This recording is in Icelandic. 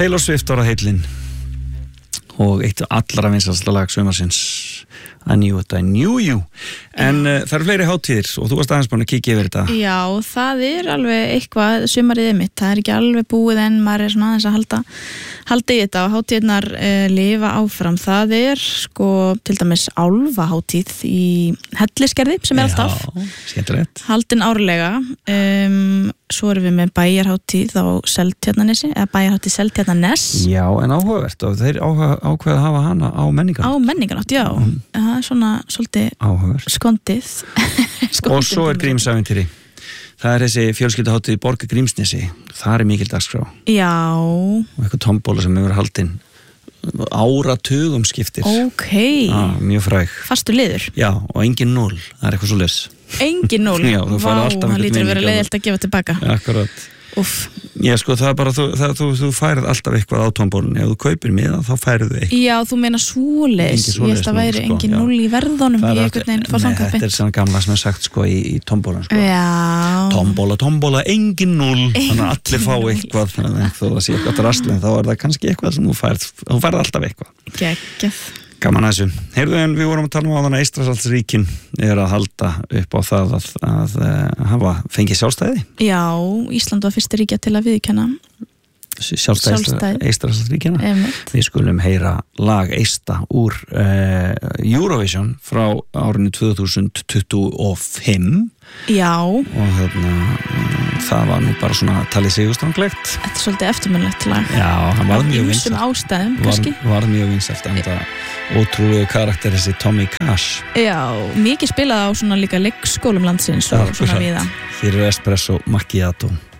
Taylor Swift var að heillin og eitt allra vinsælasta lag sumarsins I Knew It, I Knew You en það eru fleiri hátíðir og þú varst aðeins búin að kíkja yfir þetta. Já, það alveg eitthvað sumarið mitt, það ekki alveg búið en maður svona aðeins að halda í þetta og hátíðnar lifa áfram. Það sko til dæmis álfahátíð í Hellisgerði sem alltaf skemmtilegt. Haldin árlega svo erum við með bæjarhátíð á Seltjarnarnesi eða bæjarhátíð Seltjarnarnes. Já, en áhugavert og þeir ákveða að hafa hana á menningarnátt. Á menningarnátt, já. Það svona svolítið skondið. Og svo Grímsævintýri. Það þessi fjölskylduhátíð í Borg Grímsnesi. Það mikil dagskrá. Já. Og eitthvað tombóla sem hefur haldinn áratugum skiptir. Ókei. Mjög fræg. Fastur liður. Já, og engin 0. Það eitthvað svo les. Engin 0? Já, þú færði alltaf það lítur að vera leiðilt að gefa tilbaka. Akkurat. Úff. Já, sko, það bara, þú færð alltaf eitthvað á tombólunni. Ef þú kaupir miða, þá færðu eitthvað. Já, þú meina svoleiðis. Ég held að væri engin 0 í verðunum í einhvern veginn fór þangað beint. Þetta svona gamla sem sagt, sko, í tombólan, sko. Já. Tombóla, engin 0. Þannig að allir fá eitthvað. Þó það sé eitthvað drastlinn, þá það kannski eitthvað sem þú færð alltaf eitthvað. Geggjað. Gaman að þessu. Heyrðu, en við vorum að tala á þannig að Eystrasaltsríkin að halda upp á það að hafa fengið sjálfstæði. Já, Ísland var fyrsta ríkja til að viðurkenna sjálfstæði Eystrasaltsríkjana. Við skulum heyra lag Eysta úr Eurovision frá árinu 2025. Já. Og það var nú bara svona talið sigurstranglegt. Þetta svolítið eftirminnilegt lag. Já, hann var mjög vinsælt. Ástæðum, kannski. Var mjög vinsælt, en það ótrúlegu karakter þessi Tommy Cash. Já, mikið spilað á svona líka leikskólum landsins og svona víða. Fyrir espresso macchiato.